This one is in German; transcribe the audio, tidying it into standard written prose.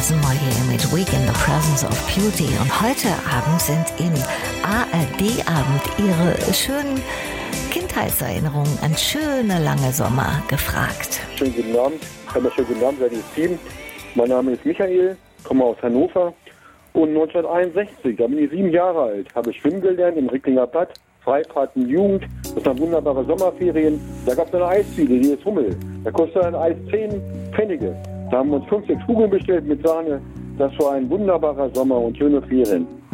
Jason Moyer mit Week in the Presence of Beauty. Und heute Abend sind im ARD-Abend Ihre schönen Kindheitserinnerungen an schöne lange Sommer gefragt. Schönen guten Abend. Schönen guten Abend, liebes Team. Mein Name ist Michael, komme aus Hannover. Und 1961, da bin ich 7 Jahre alt, habe ich schwimmen gelernt im Ricklinger Bad, Freifahrten Jugend. Das waren wunderbare Sommerferien. Da gab es eine Eisdiele, die ist Hummel. Da kostete ein Eis 10 Pfennige. Da haben wir uns 5, 6 Kugeln bestellt mit Sahne. Das war ein wunderbarer Sommer und schöne Ferien.